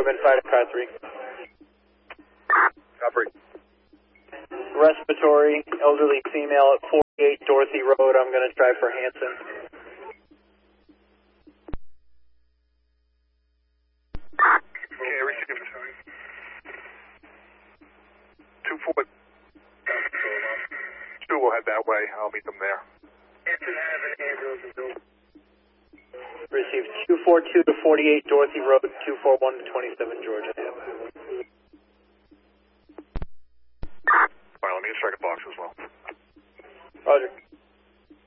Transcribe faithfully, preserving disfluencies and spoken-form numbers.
equipment, five to car three. Copy. Respiratory, elderly female at forty-eight Dorothy Road. I'm going to try for Hanson. Okay, received. Two four. Two will head that way. I'll meet them there. Received two four two to forty-eight Dorothy Road, two four one to twenty-seven Georgia. All right, let me get strike a box as well. Roger.